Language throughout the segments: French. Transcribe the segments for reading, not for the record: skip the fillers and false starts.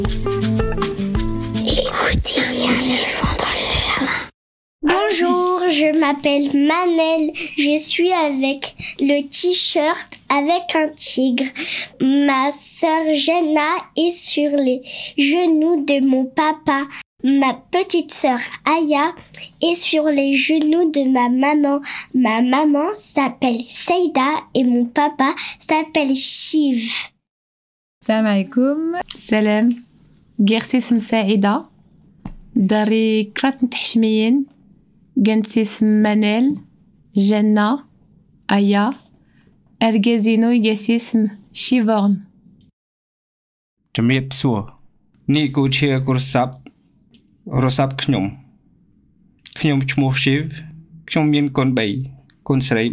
Écoutez, il y a un éléphant dans le jardin. Bonjour, je m'appelle Manel. Je suis avec le t-shirt avec un tigre. Ma sœur Jenna est sur les genoux de mon papa. Ma petite sœur Aya est sur les genoux de ma maman. Ma maman s'appelle Seida et mon papa s'appelle Shiv. السلام عليكم. سلام. جيرسي اسم سعيدة. داري كرات نتحشميين. جنتي اسم منال. جنة. آيا. أرجازينو يجاسي اسم شيفورن. ជំរាបសួរនេះគឺជាទូរស័ព្ទខ្ញុំឈ្មោះ Shiv ខ្ញុំមានកូន3កូនស្រី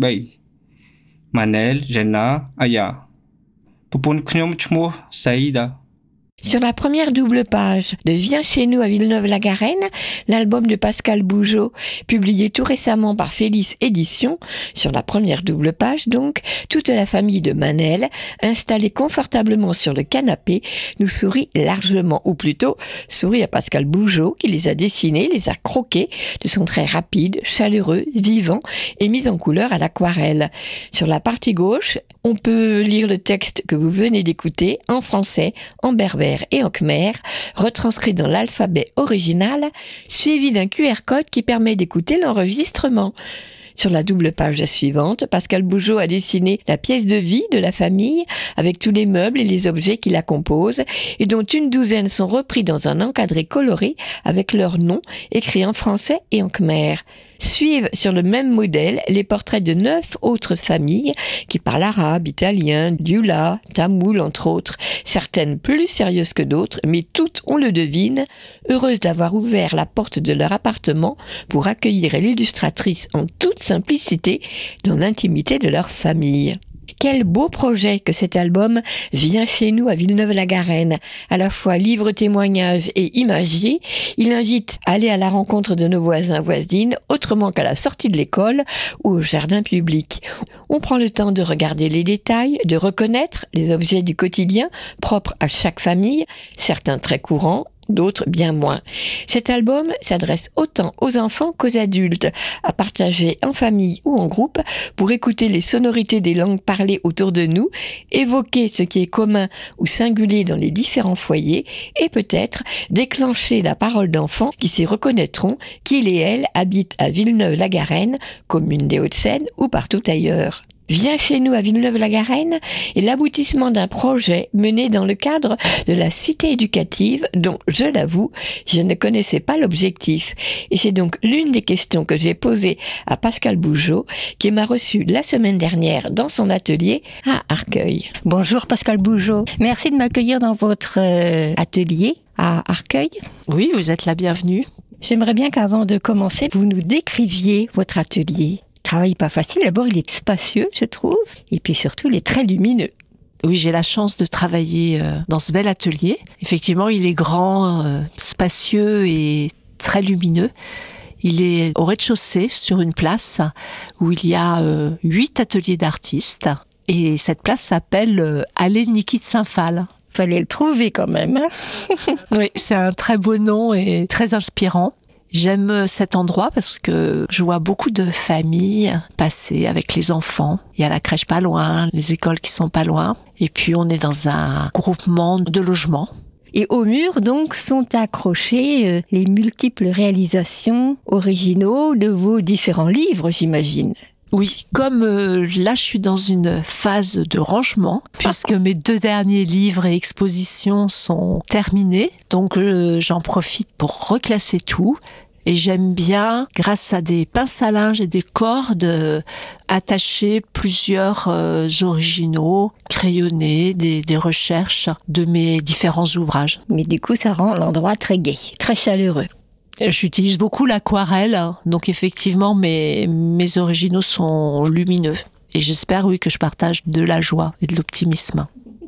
3 Manel Jenna Aya ប្រពន្ធខ្ញុំឈ្មោះ Saïda. Sur la première double page de Viens chez nous à Villeneuve-la-Garenne, l'album de Pascal Bougeot, publié tout récemment par Félix Éditions, sur la première double page donc, toute la famille de Manel, installée confortablement sur le canapé, nous sourit largement, ou plutôt sourit à Pascal Bougeot qui les a dessinés, les a croqués de son trait rapide, chaleureux, vivant et mis en couleur à l'aquarelle. Sur la partie gauche, on peut lire le texte que vous venez d'écouter en français, en berbère et en khmer, retranscrit dans l'alphabet original, suivi d'un QR code qui permet d'écouter l'enregistrement. Sur la double page suivante, Pascal Bougeot a dessiné la pièce de vie de la famille avec tous les meubles et les objets qui la composent et dont une douzaine sont repris dans un encadré coloré avec leurs noms écrits en français et en khmer. Suivent sur le même modèle les portraits de 9 autres familles qui parlent arabe, italien, dioula, tamoul entre autres, certaines plus sérieuses que d'autres, mais toutes, on le devine, heureuses d'avoir ouvert la porte de leur appartement pour accueillir l'illustratrice en toute simplicité dans l'intimité de leur famille. Quel beau projet que cet album Viens chez nous à Villeneuve-la-Garenne. À la fois livre témoignage et imagier, il invite à aller à la rencontre de nos voisins voisines autrement qu'à la sortie de l'école ou au jardin public. On prend le temps de regarder les détails, de reconnaître les objets du quotidien propres à chaque famille, certains très courants, d'autres bien moins. Cet album s'adresse autant aux enfants qu'aux adultes, à partager en famille ou en groupe pour écouter les sonorités des langues parlées autour de nous, évoquer ce qui est commun ou singulier dans les différents foyers et peut-être déclencher la parole d'enfants qui s'y reconnaîtront qu'ils et elles habitent à Villeneuve-la-Garenne, commune des Hauts-de-Seine ou partout ailleurs. Viens chez nous à Villeneuve-la-Garenne est l'aboutissement d'un projet mené dans le cadre de la cité éducative dont, je l'avoue, je ne connaissais pas l'objectif. Et c'est donc l'une des questions que j'ai posées à Pascal Bougeot qui m'a reçu la semaine dernière dans son atelier à Arcueil. Bonjour Pascal Bougeot, merci de m'accueillir dans votre atelier à Arcueil. Oui, vous êtes la bienvenue. J'aimerais bien qu'avant de commencer, vous nous décriviez votre atelier. Travail pas facile, d'abord il est spacieux je trouve, et puis surtout il est très lumineux. Oui, j'ai la chance de travailler dans ce bel atelier. Effectivement, il est grand, spacieux et très lumineux. Il est au rez-de-chaussée sur une place où il y a 8 ateliers d'artistes et cette place s'appelle Allée Niki de Saint-Phal. Fallait le trouver quand même. Hein. Oui, c'est un très beau nom et très inspirant. J'aime cet endroit parce que je vois beaucoup de familles passer avec les enfants. Il y a la crèche pas loin, les écoles qui sont pas loin. Et puis on est dans un groupement de logements. Et au mur, donc, sont accrochées les multiples réalisations originaux de vos différents livres, j'imagine. Oui, comme là je suis dans une phase de rangement, puisque mes 2 derniers livres et expositions sont terminés, donc j'en profite pour reclasser tout. Et j'aime bien, grâce à des pinces à linge et des cordes, attacher plusieurs originaux, crayonnés, des recherches de mes différents ouvrages. Mais du coup, ça rend l'endroit très gai, très chaleureux. J'utilise beaucoup l'aquarelle, donc effectivement mes originaux sont lumineux. Et j'espère, oui, que je partage de la joie et de l'optimisme.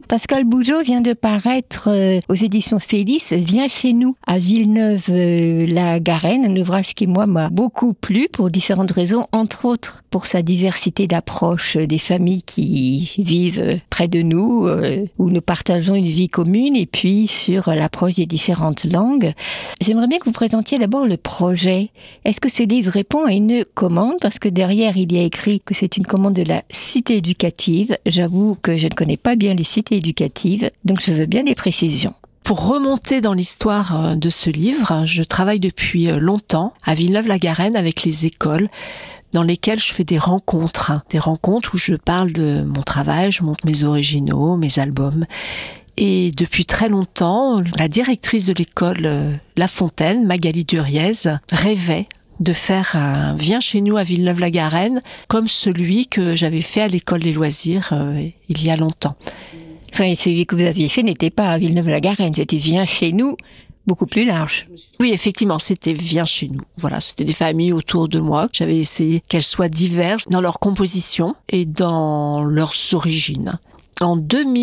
Pascal Bougeot vient de paraître aux éditions Félix, Viens chez nous à Villeneuve-la-Garenne, un ouvrage qui, moi, m'a beaucoup plu pour différentes raisons, entre autres pour sa diversité d'approche des familles qui vivent près de nous, où nous partageons une vie commune, et puis sur l'approche des différentes langues. J'aimerais bien que vous présentiez d'abord le projet. Est-ce que ce livre répond à une commande? Parce que derrière, il y a écrit que c'est une commande de la cité éducative. J'avoue que je ne connais pas bien les cités éducatives, donc je veux bien des précisions. Pour remonter dans l'histoire de ce livre, je travaille depuis longtemps à Villeneuve-la-Garenne avec les écoles dans lesquelles je fais des rencontres où je parle de mon travail, je montre mes originaux, mes albums. Et depuis très longtemps, la directrice de l'école La Fontaine, Magali Duriez, rêvait de faire un Viens chez nous à Villeneuve-la-Garenne comme celui que j'avais fait à l'école des loisirs il y a longtemps. Enfin, celui que vous aviez fait n'était pas à Villeneuve-la-Garenne, c'était Viens chez nous, beaucoup plus large. Oui, effectivement, c'était Viens chez nous. Voilà, c'était des familles autour de moi. J'avais essayé qu'elles soient diverses dans leur composition et dans leurs origines. En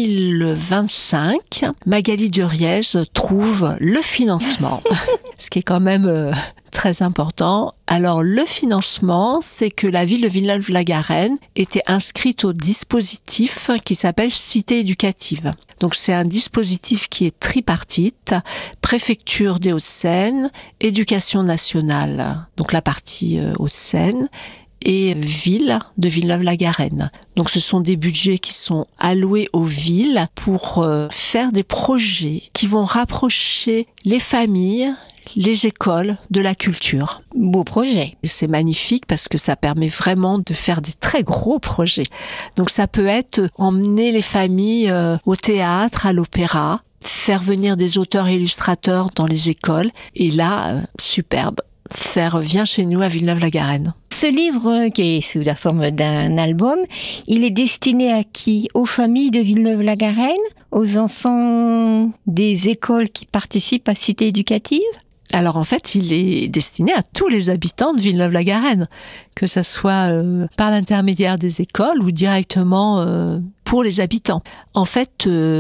2025, Magali Duriez trouve le financement, ce qui est quand même très important. Alors le financement, c'est que la ville de Villeneuve-la-Garenne était inscrite au dispositif qui s'appelle Cité éducative. Donc c'est un dispositif qui est tripartite, préfecture des Hauts-de-Seine, éducation nationale, donc la partie Hauts-de-Seine, et ville de Villeneuve-la-Garenne. Donc ce sont des budgets qui sont alloués aux villes pour faire des projets qui vont rapprocher les familles, les écoles de la culture. Beau projet. C'est magnifique parce que ça permet vraiment de faire des très gros projets. Donc ça peut être emmener les familles au théâtre, à l'opéra, faire venir des auteurs et illustrateurs dans les écoles. Et là, superbe. Faire Viens chez nous à Villeneuve-la-Garenne. Ce livre, qui est sous la forme d'un album, il est destiné à qui? Aux familles de Villeneuve-la-Garenne? Aux enfants des écoles qui participent à Cité éducative? Alors en fait, il est destiné à tous les habitants de Villeneuve-la-Garenne, que ça soit par l'intermédiaire des écoles ou directement pour les habitants. En fait,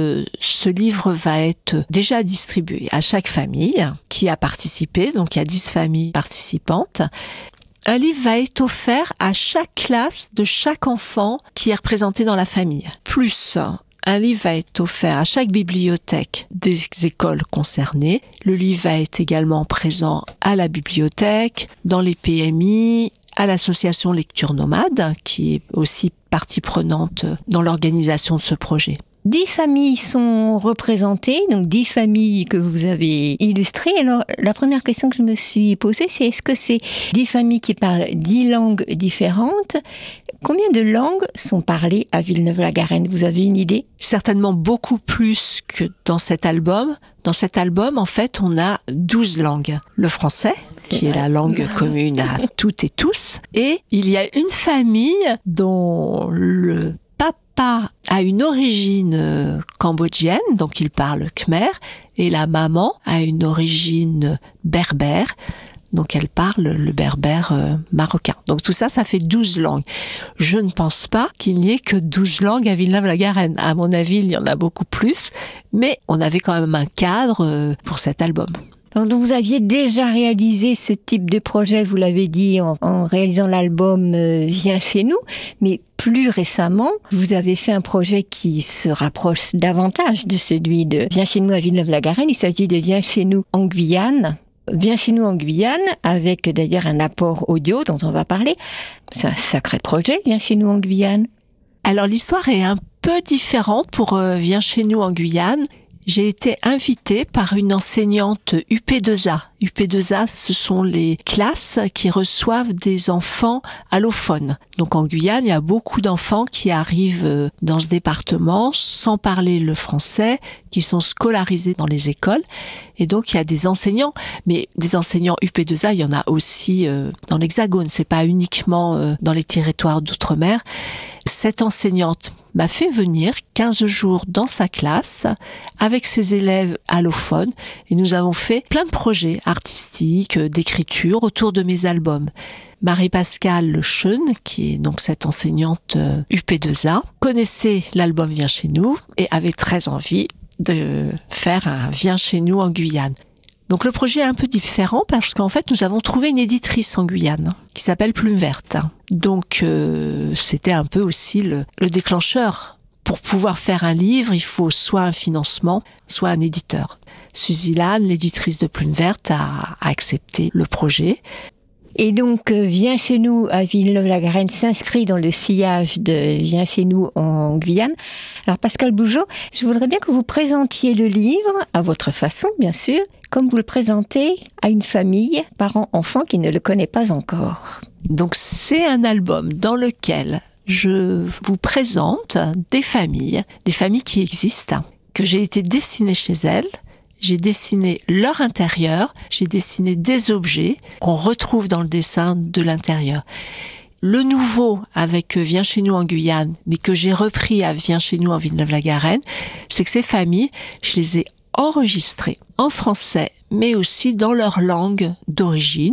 ce livre va être déjà distribué à chaque famille qui a participé, donc il y a 10 familles participantes. Un livre va être offert à chaque classe de chaque enfant qui est représenté dans la famille. Plus, un livre va être offert à chaque bibliothèque des écoles concernées. Le livre va être également présent à la bibliothèque, dans les PMI, à l'association Lecture Nomade, qui est aussi partie prenante dans l'organisation de ce projet. 10 familles sont représentées, donc 10 familles que vous avez illustrées. Alors, la première question que je me suis posée, c'est est-ce que c'est 10 familles qui parlent 10 langues différentes? Combien de langues sont parlées à Villeneuve-la-Garenne? Vous avez une idée? Certainement beaucoup plus que dans cet album. Dans cet album, en fait, on a 12 langues. Le français, qui est la langue commune à toutes et tous. Et il y a une famille dont le papa a une origine cambodgienne, donc il parle khmer, et la maman a une origine berbère, donc elle parle le berbère marocain. Donc tout ça, ça fait 12 langues. Je ne pense pas qu'il n'y ait que 12 langues à Villeneuve-la-Garenne. À mon avis, il y en a beaucoup plus, mais on avait quand même un cadre pour cet album. Donc vous aviez déjà réalisé ce type de projet, vous l'avez dit, en réalisant l'album Viens chez nous, mais plus récemment, vous avez fait un projet qui se rapproche davantage de celui de Viens chez nous à Villeneuve-la-Garenne. Il s'agit de Viens chez nous en Guyane. Viens chez nous en Guyane, avec d'ailleurs un apport audio dont on va parler. C'est un sacré projet, Viens chez nous en Guyane. Alors l'histoire est un peu différente pour Viens chez nous en Guyane. J'ai été invitée par une enseignante UP2A. UP2A, ce sont les classes qui reçoivent des enfants allophones. Donc en Guyane, il y a beaucoup d'enfants qui arrivent dans ce département sans parler le français, qui sont scolarisés dans les écoles. Et donc il y a des enseignants, mais des enseignants UP2A, il y en a aussi dans l'Hexagone. C'est pas uniquement dans les territoires d'outre-mer. Cette enseignante m'a fait venir 15 jours dans sa classe avec ses élèves allophones et nous avons fait plein de projets artistiques, d'écriture autour de mes albums. Marie-Pascale Lecheune, qui est donc cette enseignante UP2A, connaissait l'album Viens chez nous et avait très envie de faire un Viens chez nous en Guyane. Donc le projet est un peu différent parce qu'en fait nous avons trouvé une éditrice en Guyane qui s'appelle Plume Verte. Donc c'était un peu aussi le déclencheur. Pour pouvoir faire un livre, il faut soit un financement, soit un éditeur. Suzy Lannes, l'éditrice de Plume Verte, a accepté le projet. Et donc, Viens chez nous à Villeneuve-la-Garenne s'inscrit dans le sillage de Viens chez nous en Guyane. Alors, Pascal Bougeot, je voudrais bien que vous présentiez le livre, à votre façon, bien sûr, comme vous le présentez à une famille, parents, enfants qui ne le connaît pas encore. Donc, c'est un album dans lequel je vous présente des familles qui existent, que j'ai été dessinée chez elles. J'ai dessiné leur intérieur, j'ai dessiné des objets qu'on retrouve dans le dessin de l'intérieur. Le nouveau avec Viens chez nous en Guyane, mais que j'ai repris à Viens chez nous en Villeneuve-la-Garenne, c'est que ces familles, je les ai enregistrées en français, mais aussi dans leur langue d'origine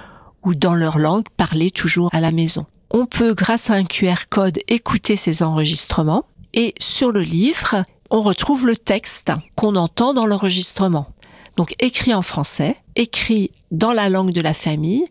ou dans leur langue parlée toujours à la maison. On peut, grâce à un QR code, écouter ces enregistrements et sur le livre, on retrouve le texte qu'on entend dans l'enregistrement. Donc écrit en français, écrit dans la langue de la famille.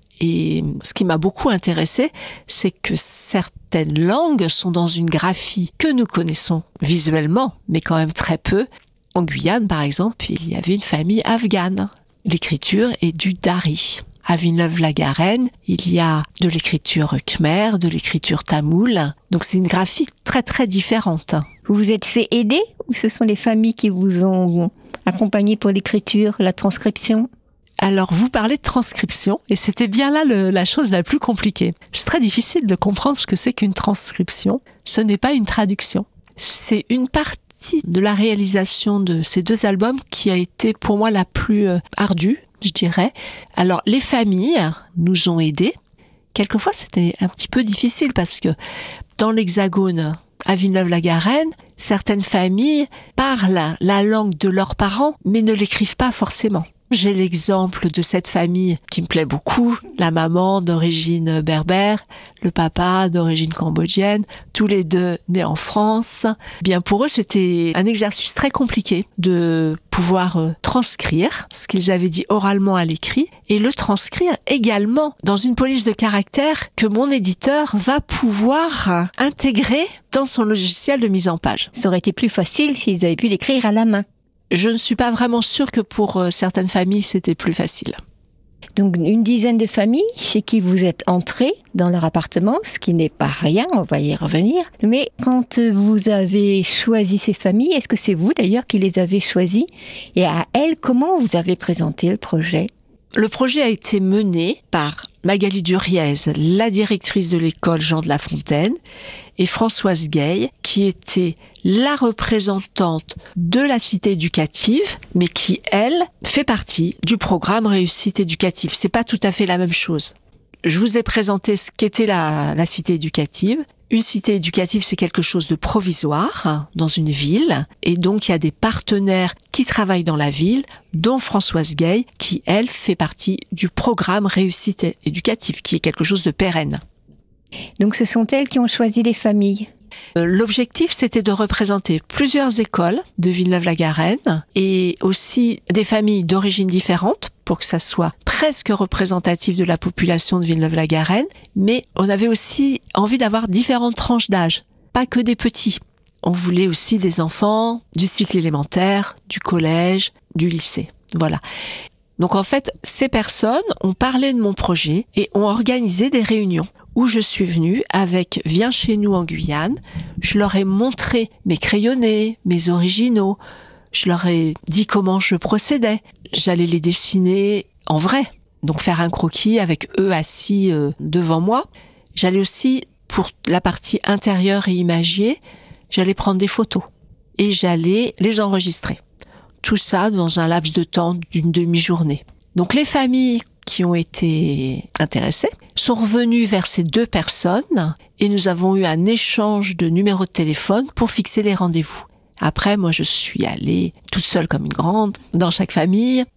Et ce qui m'a beaucoup intéressé, c'est que certaines langues sont dans une graphie que nous connaissons visuellement, mais quand même très peu. En Guyane, par exemple, il y avait une famille afghane. L'écriture est du dari. À Villeneuve-la-Garenne, il y a de l'écriture khmer, de l'écriture tamoule. Donc c'est une graphie très très différente. Vous vous êtes fait aider ou ce sont les familles qui vous ont accompagné pour l'écriture, la transcription ? Alors vous parlez de transcription et c'était bien là la chose la plus compliquée. C'est très difficile de comprendre ce que c'est qu'une transcription. Ce n'est pas une traduction. C'est une partie de la réalisation de ces deux albums qui a été pour moi la plus ardue, je dirais. Alors, les familles nous ont aidés. Quelquefois, c'était un petit peu difficile parce que dans l'Hexagone, à Villeneuve-la-Garenne, certaines familles parlent la langue de leurs parents, mais ne l'écrivent pas forcément. J'ai l'exemple de cette famille qui me plaît beaucoup, la maman d'origine berbère, le papa d'origine cambodgienne, tous les deux nés en France. Bien pour eux, c'était un exercice très compliqué de pouvoir transcrire ce qu'ils avaient dit oralement à l'écrit et le transcrire également dans une police de caractère que mon éditeur va pouvoir intégrer dans son logiciel de mise en page. Ça aurait été plus facile s'ils avaient pu l'écrire à la main. Je ne suis pas vraiment sûre que pour certaines familles, c'était plus facile. Donc, une dizaine de familles chez qui vous êtes entrés dans leur appartement, ce qui n'est pas rien, on va y revenir. Mais quand vous avez choisi ces familles, est-ce que c'est vous d'ailleurs qui les avez choisies ? Et à elles, comment vous avez présenté le projet ? Le projet a été mené par Magali Duriez, la directrice de l'école Jean de La Fontaine, et Françoise Gay, qui était la représentante de la cité éducative, mais qui, elle, fait partie du programme Réussite éducative. C'est pas tout à fait la même chose. Je vous ai présenté ce qu'était la cité éducative. Une cité éducative, c'est quelque chose de provisoire dans une ville. Et donc, il y a des partenaires qui travaillent dans la ville, dont Françoise Gay, qui, elle, fait partie du programme Réussite éducative, qui est quelque chose de pérenne. Donc, ce sont elles qui ont choisi les familles. L'objectif, c'était de représenter plusieurs écoles de Villeneuve-la-Garenne et aussi des familles d'origines différentes pour que ça soit presque représentatif de la population de Villeneuve-la-Garenne. Mais on avait aussi envie d'avoir différentes tranches d'âge, pas que des petits. On voulait aussi des enfants du cycle élémentaire, du collège, du lycée. Voilà. Donc en fait, ces personnes ont parlé de mon projet et ont organisé des réunions où je suis venue avec Viens chez nous en Guyane. Je leur ai montré mes crayonnés, mes originaux. Je leur ai dit comment je procédais. J'allais les dessiner en vrai. Donc faire un croquis avec eux assis devant moi. J'allais aussi, pour la partie intérieure et imagier, j'allais prendre des photos. Et j'allais les enregistrer. Tout ça dans un laps de temps d'une demi-journée. Donc les familles qui ont été intéressés sont revenus vers ces deux personnes et nous avons eu un échange de numéros de téléphone pour fixer les rendez-vous. Après, moi, je suis allée toute seule comme une grande dans chaque famille.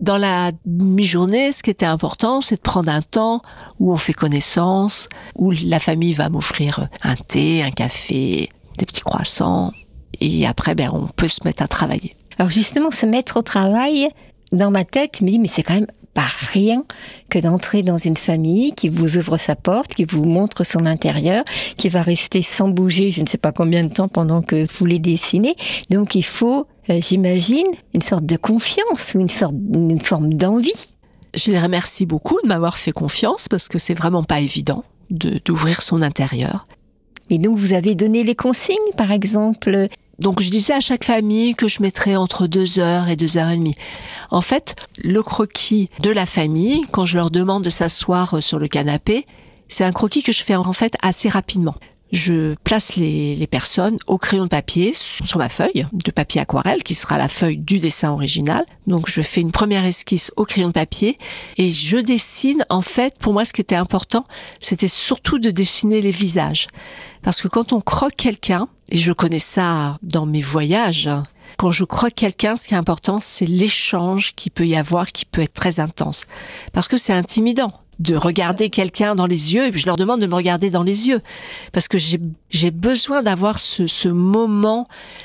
Dans la mi-journée, ce qui était important, c'est de prendre un temps où on fait connaissance, où la famille va m'offrir un thé, un café, des petits croissants. Et après, on peut se mettre à travailler. Alors justement, se mettre au travail, dans ma tête, je me dis, mais c'est quand même pas rien que d'entrer dans une famille qui vous ouvre sa porte, qui vous montre son intérieur, qui va rester sans bouger je ne sais pas combien de temps pendant que vous les dessinez. Donc il faut, j'imagine, une sorte de confiance ou une forme d'envie. Je les remercie beaucoup de m'avoir fait confiance parce que c'est vraiment pas évident d'ouvrir son intérieur. Et donc vous avez donné les consignes, par exemple. Donc je disais à chaque famille que je mettrais entre 2 heures et 2 heures et demie. En fait, le croquis de la famille, quand je leur demande de s'asseoir sur le canapé, c'est un croquis que je fais en fait assez rapidement. Je place les personnes au crayon de papier sur ma feuille de papier aquarelle, qui sera la feuille du dessin original. Donc je fais une première esquisse au crayon de papier et je dessine. En fait, pour moi, ce qui était important, c'était surtout de dessiner les visages. Parce que quand on croque quelqu'un, et je connais ça dans mes voyages, quand je croque quelqu'un, ce qui est important, c'est l'échange qu'il peut y avoir, qui peut être très intense. Parce que c'est intimidant de regarder quelqu'un dans les yeux, et puis je leur demande de me regarder dans les yeux. Parce que j'ai besoin d'avoir ce moment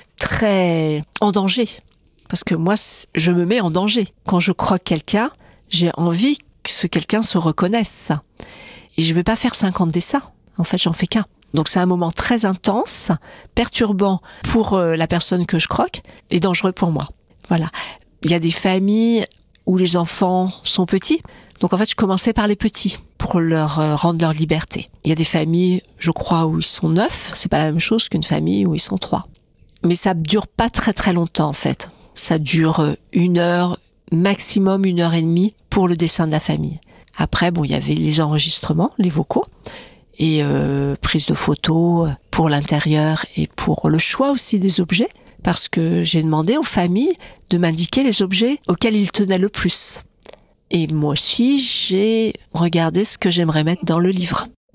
très en danger. Parce que moi, je me mets en danger. Quand je croque quelqu'un, j'ai envie que ce quelqu'un se reconnaisse. Et je ne vais pas faire 50 dessins. En fait, j'en fais qu'un. Donc c'est un moment très intense, perturbant pour la personne que je croque et dangereux pour moi. Voilà. Il y a des familles où les enfants sont petits. Donc en fait, je commençais par les petits pour leur rendre leur liberté. Il y a des familles, je crois, où ils sont 9. C'est pas la même chose qu'une famille où ils sont 3. Mais ça dure pas très très longtemps en fait. Ça dure 1 heure, maximum 1 heure et demie pour le dessin de la famille. Après, il y avait les enregistrements, les vocaux. Et prise de photos pour l'intérieur et pour le choix aussi des objets, parce que j'ai demandé aux familles de m'indiquer les objets auxquels ils tenaient le plus. Et moi aussi, j'ai regardé ce que j'aimerais mettre dans le livre.